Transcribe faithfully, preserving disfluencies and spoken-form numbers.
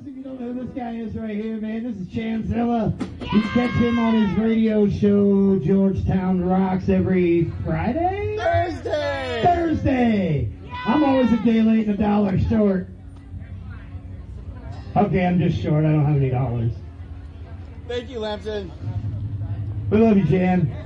If you don't know who this guy is right here, man, this is Chanzilla. You can catch him on his radio show, Georgetown Rocks, every Friday? Thursday! Thursday! I'm always a day late and a dollar short. Okay, I'm just short. I don't have any dollars. Thank you, Lampton. We love you, Jan.